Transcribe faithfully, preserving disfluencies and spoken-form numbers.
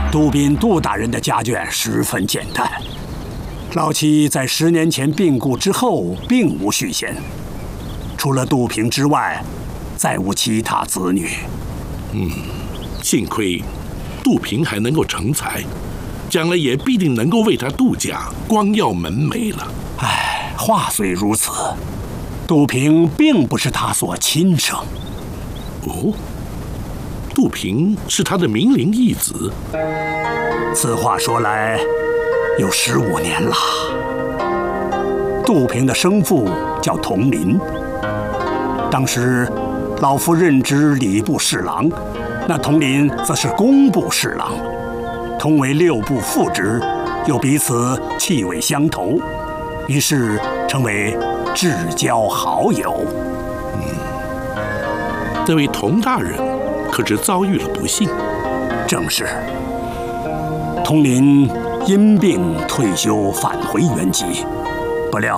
杜斌杜大人的家眷十分简单，老妻在十年前病故之后，并无续弦，除了杜平之外，再无其他子女。 嗯，幸亏杜平还能够成才，将来也必定能够为他杜家光耀门楣了。 唉，话虽如此，杜平并不是他所亲生。 哦，杜平是他的明灵义子。 此话说来，有十五年了。杜平的生父叫童林，当时老夫任职礼部侍郎，那童林则是工部侍郎，同为六部副职，又彼此气味相投，于是成为至交好友。 嗯，这位童大人可是遭遇了不幸？ 正是。童林因病退休，返回原籍，不料